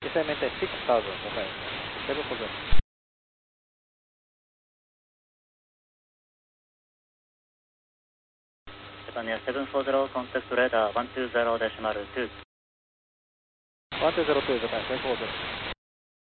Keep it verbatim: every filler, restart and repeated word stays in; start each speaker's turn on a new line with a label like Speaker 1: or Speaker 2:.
Speaker 1: Descend maintain six thousand, okay. seven thousand.
Speaker 2: Japan seven four zero, contact radar one two zero decimal two.
Speaker 1: one two zero two, Japan seven four zero.